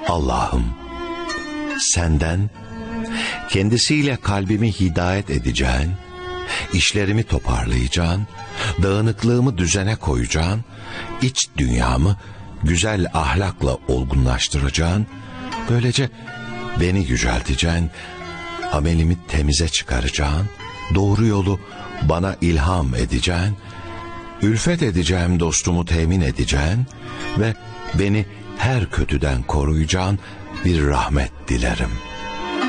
Allah'ım, senden kendisiyle kalbimi hidayet edeceğin, işlerimi toparlayacağın, dağınıklığımı düzene koyacağın, iç dünyamı güzel ahlakla olgunlaştıracağın, böylece beni yücelteceksin, amelimi temize çıkaracağın, doğru yolu bana ilham edeceksin, ülfet edeceğim dostumu temin edeceksin ve beni her kötüden koruyacağın bir rahmet dilerim.